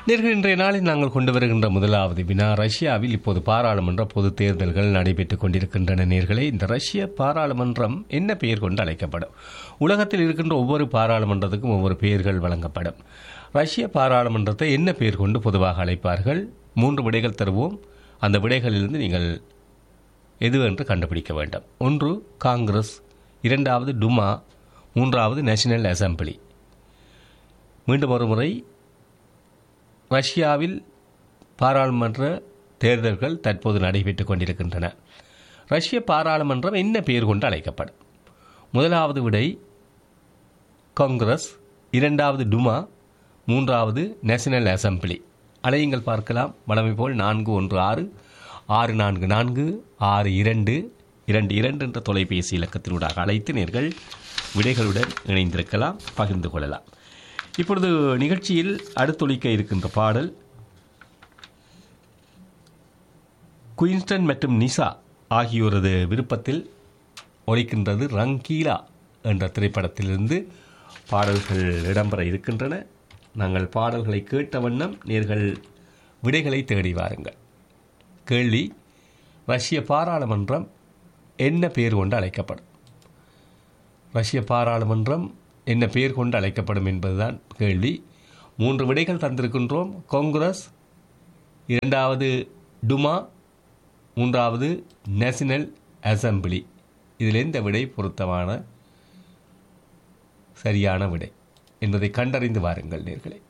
நேர்கள் இன்றைய நாளில் நாங்கள் கொண்டு வருகின்ற முதலாவது வினா, ரஷ்யாவில் இப்போது பாராளுமன்ற பொது தேர்தல்கள் நடைபெற்றுக் கொண்டிருக்கின்றன. நேர்களே, இந்த ரஷ்ய பாராளுமன்றம் என்ன பெயர் கொண்டு அழைக்கப்படும்? உலகத்தில் இருக்கின்ற ஒவ்வொரு பாராளுமன்றத்துக்கும் ஒவ்வொரு பெயர்கள் வழங்கப்படும். ரஷ்ய பாராளுமன்றத்தை என்ன பெயர் கொண்டு பொதுவாக அழைப்பார்கள்? 3 விடைகள் தருவோம். அந்த விடைகளிலிருந்து நீங்கள் எது என்று கண்டுபிடிக்க வேண்டும். 1 காங்கிரஸ், 2வது டுமா, 3வது நேஷனல் அசம்பிளி. மீண்டும் ஒரு முறை, ரஷ்யாவில் பாராளுமன்ற தேர்தல்கள் தற்போது நடைபெற்றுக் கொண்டிருக்கின்றன. ரஷ்ய பாராளுமன்றம் என்ன பெயர் கொண்டு அழைக்கப்படும்? முதலாவது விடை காங்கிரஸ், 2வது டுமா, 3வது நேஷனல் அசம்பிளி. அலையுங்கள் பார்க்கலாம். வழமை போல் 416 644 6222 என்ற தொலைபேசி இலக்கத்தினூடாக அழைத்து நேர்கள் விடைகளுடன் இணைந்திருக்கலாம், பகிர்ந்து கொள்ளலாம். இப்பொழுது நிகழ்ச்சியில் அடுத்தொழிக்க இருக்கின்ற பாடல் குயின்ஸ்டன் மற்றும் நிசா ஆகியோரது விருப்பத்தில் ஒலிக்கின்றது. ரங்கீலா என்ற திரைப்படத்திலிருந்து பாடல்கள் இடம்பெற இருக்கின்றன. நாங்கள் பாடல்களை கேட்ட வண்ணம் நேர்கள் விடைகளை தேடி வாருங்கள். கேள்வி: ரஷ்ய பாராளுமன்றம் என்ன பெயர் கொண்டு அழைக்கப்படும்? ரஷ்ய பாராளுமன்றம் என்ன பெயர் கொண்டு அழைக்கப்படும் என்பதுதான் கேள்வி. 3 விடைகள் தந்திருக்கின்றோம். காங்கிரஸ், 2வது டுமா, 3வது நேஷனல் அசம்பிளி. இதில் எந்த விடை பொருத்தமான சரியான விடை என்பதை கண்டறிந்து வாருங்கள் நேர்களே.